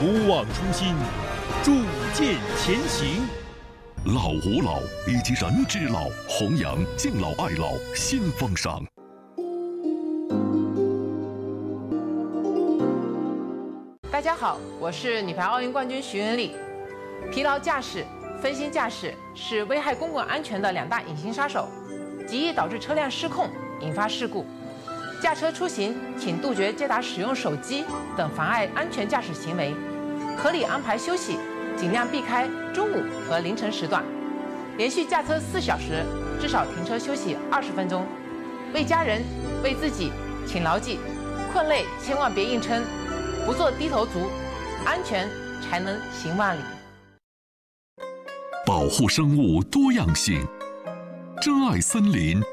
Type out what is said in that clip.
不忘初心，铸剑前行。 老吾老以及人之老，弘扬敬老爱老新风尚。 大家好，我是女排奥运冠军徐文丽。疲劳驾驶、分心驾驶是危害公共安全的2大隐形杀手，极易导致车辆失控，引发事故。驾车出行，请杜绝接打使用手机等妨碍安全驾驶行为，合理安排休息，尽量避开中午和凌晨时段。连续驾车4小时，至少停车休息20分钟。为家人、为自己，请牢记：困累千万别硬撑，不做低头族，安全才能行万里。 保护生物多样性，珍爱森林，